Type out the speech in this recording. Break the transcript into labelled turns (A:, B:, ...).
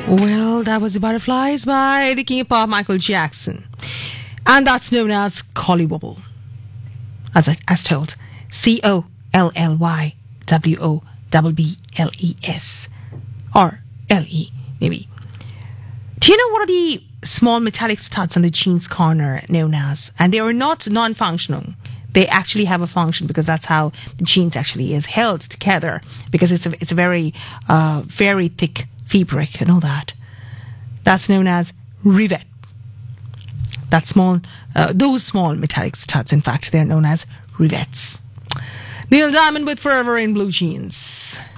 A: Well, that was the Butterflies by the King of Pop, Michael Jackson. And that's known as Collywobble. As told. COLLYWOBBLES. Or LE, maybe. Do you know what are the small metallic studs on the jeans corner known as? And they are not non-functional. They actually have a function because that's how the jeans actually is held together, because it's a very very thick fabric and all that. That's known as rivet. That small, those small metallic studs, in fact, they're known as rivets. Neil Diamond with Forever in Blue Jeans.